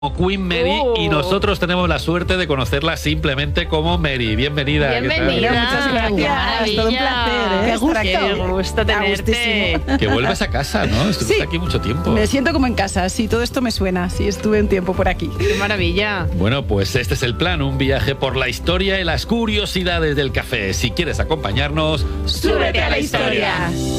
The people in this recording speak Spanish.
Queen Mary y nosotros tenemos la suerte de conocerla simplemente como Mary. Bienvenida. Bienvenida. Muchas gracias. Todo un placer. Qué gusto tenerte. Que vuelvas a casa, ¿no? Estuviste aquí mucho tiempo. Me siento como en casa. Sí, todo esto me suena. Sí, estuve un tiempo por aquí. Qué maravilla. Bueno, pues este es el plan, un viaje por la historia y las curiosidades del café. Si quieres acompañarnos, ¡súbete a la historia!